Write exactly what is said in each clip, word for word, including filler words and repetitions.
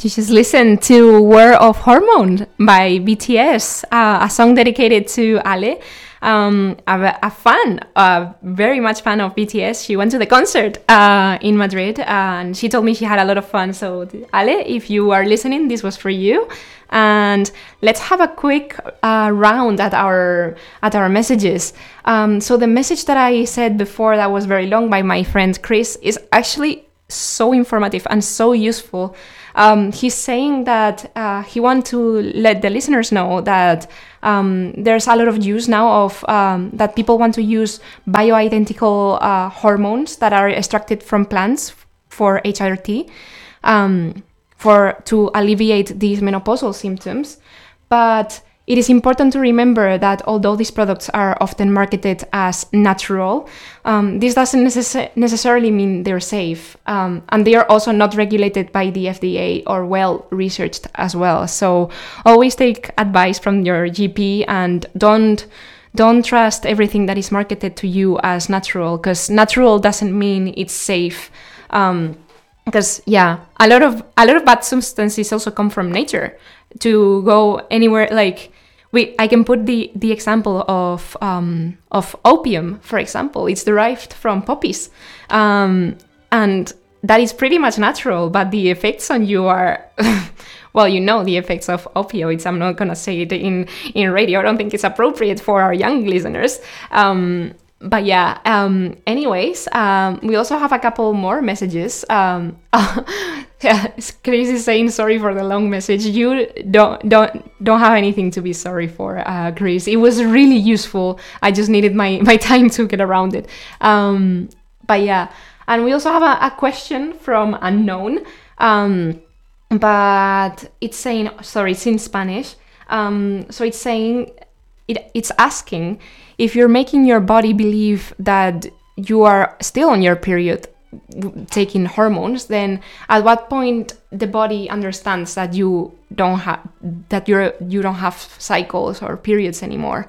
You just listened to War of Hormone by B T S, uh, a song dedicated to Ale. Um, a, a fan, a very much fan of B T S. She went to the concert uh, in Madrid, uh, and she told me she had a lot of fun. So, Ale, if you are listening, this was for you. And let's have a quick uh, round at our at our messages. Um, so the message that I said before that was very long by my friend Chris is actually so informative and so useful. Um, he's saying that uh, he wants to let the listeners know that um, there's a lot of use now of um, that people want to use bioidentical uh, hormones that are extracted from plants for H R T um, for to alleviate these menopausal symptoms. But it is important to remember that although these products are often marketed as natural, um, this doesn't necess- necessarily mean they're safe. Um, and they are also not regulated by the F D A or well researched as well. So always take advice from your G P and don't don't trust everything that is marketed to you as natural, because natural doesn't mean it's safe. Um, because yeah, a lot of a lot of bad substances also come from nature. To go anywhere, like we, I can put the, the example of um, of opium, for example. It's derived from poppies, um, and that is pretty much natural. But the effects on you are, well, you know the effects of opioids. I'm not gonna say it in in radio. I don't think it's appropriate for our young listeners. Um, But yeah, um, anyways, um, we also have a couple more messages. Um, yeah, Chris is saying sorry for the long message. You don't don't don't have anything to be sorry for, uh, Chris. It was really useful. I just needed my, my time to get around it. Um, but yeah, and we also have a, a question from Unknown. Um, but it's saying, sorry, it's in Spanish. Um, so it's saying, it it's asking, if you're making your body believe that you are still on your period taking hormones, then at what point the body understands that you don't have that you're you don't have cycles or periods anymore?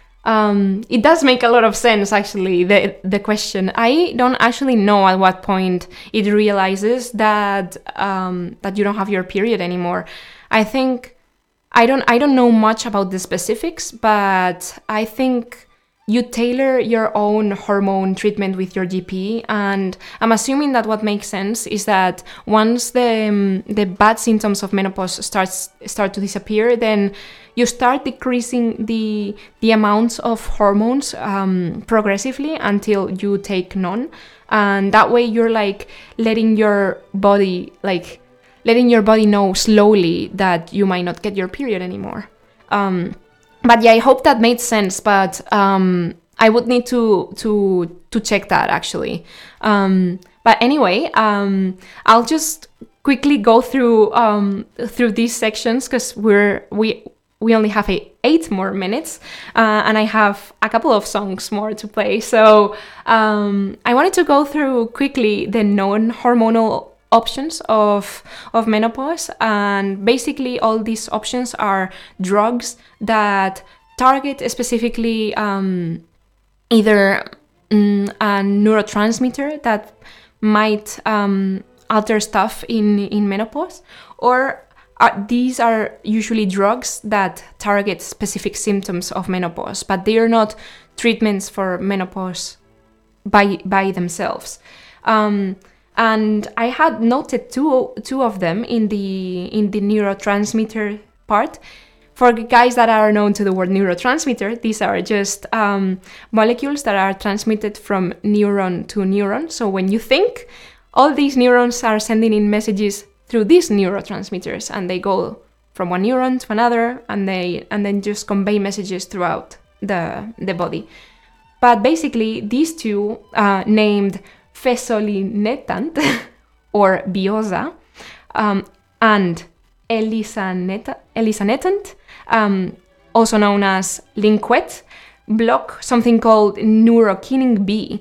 Um, it does make a lot of sense, actually, the the question. I don't actually know at what point it realizes that um, that you don't have your period anymore. I think I don't I don't know much about the specifics, but I think you tailor your own hormone treatment with your G P, and I'm assuming that what makes sense is that once the um, the bad symptoms of menopause starts start to disappear, then you start decreasing the the amounts of hormones um, progressively until you take none, and that way you're like letting your body like letting your body know slowly that you might not get your period anymore. Um, But yeah, I hope that made sense, but um, I would need to to to check that, actually. Um, but anyway, um, I'll just quickly go through um, through these sections, because we're we we only have a, eight more minutes, uh, and I have a couple of songs more to play. So um, I wanted to go through quickly the non-hormonal options of of menopause, and basically all these options are drugs that target specifically um, either mm, a neurotransmitter that might um, alter stuff in in menopause, or are, these are usually drugs that target specific symptoms of menopause, but they are not treatments for menopause by by themselves. Um, And I had noted two two of them in the in the neurotransmitter part. For guys that are known to the word neurotransmitter, these are just um, molecules that are transmitted from neuron to neuron. So when you think, all these neurons are sending in messages through these neurotransmitters, and they go from one neuron to another, and they and then just convey messages throughout the the body. But basically, these two, uh, named Fezolinetant or Veozah, um, and Elisanetant, Elisanetant um, also known as Linquet, block something called neurokinin B.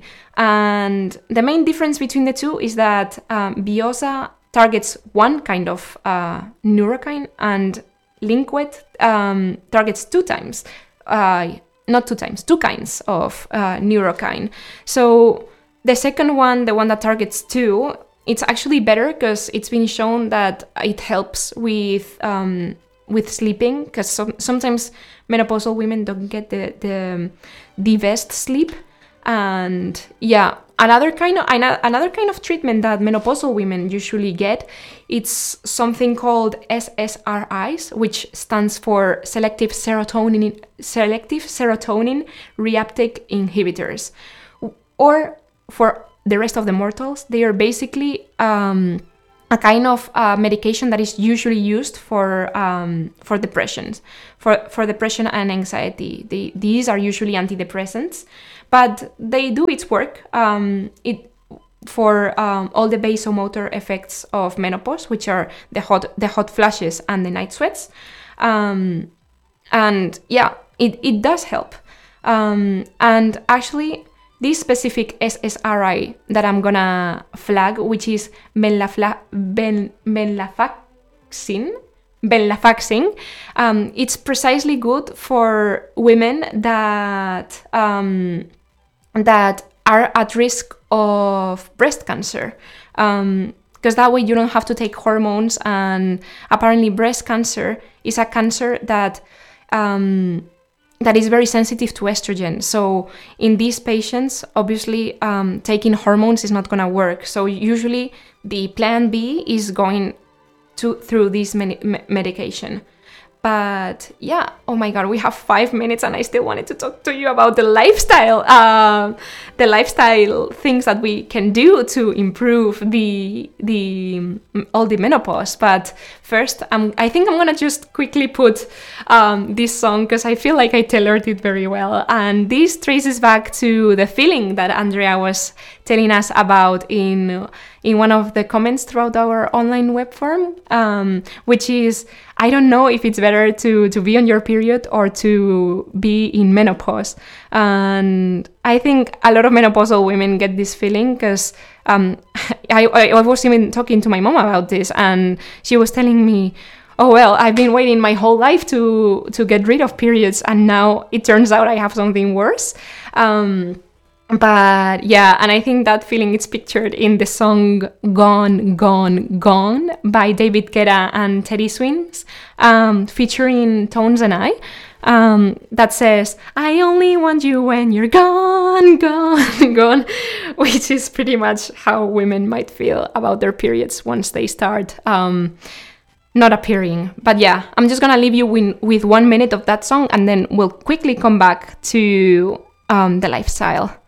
And the main difference between the two is that um, Veozah targets one kind of uh, neurokine, and Linquet um, targets two times, uh, not two times, two kinds of uh, neurokine. So the second one, the one that targets two, it's actually better because it's been shown that it helps with um, with sleeping, because some, sometimes menopausal women don't get the, the the best sleep. And yeah, another kind of another kind of treatment that menopausal women usually get, it's something called S S R Is, which stands for selective serotonin selective serotonin reuptake inhibitors. Or for the rest of the mortals, they are basically um, a kind of uh, medication that is usually used for um, for depressions, for for depression and anxiety. They, these are usually antidepressants, but they do its work. Um, it for um, all the vasomotor effects of menopause, which are the hot the hot flashes and the night sweats, um, and yeah, it it does help. Um, and actually, this specific S S R I that I'm gonna flag, which is venlafla- ben- venlafaxine, venlafaxine, um, it's precisely good for women that um, that are at risk of breast cancer. Um, because that way you don't have to take hormones, and apparently breast cancer is a cancer that um, that is very sensitive to estrogen. So in these patients, obviously, um, taking hormones is not going to work. So usually the plan B is going to through this medi- medication. But yeah, oh my God, we have five minutes and I still wanted to talk to you about the lifestyle, uh, the lifestyle things that we can do to improve the the all the menopause. But first, um, I think I'm gonna just quickly put um, this song because I feel like I tailored it very well. And this traces back to the feeling that Andrea was telling us about in in one of the comments throughout our online web form, um, which is, I don't know if it's better to, to be on your period or to be in menopause. And I think a lot of menopausal women get this feeling because um, I, I was even talking to my mom about this, and she was telling me, oh, well, I've been waiting my whole life to, to get rid of periods, and now it turns out I have something worse. Um, But yeah, and I think that feeling is pictured in the song Gone, Gone, Gone by David Guetta and Teddy Swims, um, featuring Tones and I, um, that says, I only want you when you're gone, gone, gone, which is pretty much how women might feel about their periods once they start um, not appearing. But yeah, I'm just gonna leave you with, with one minute of that song, and then we'll quickly come back to um, the lifestyle.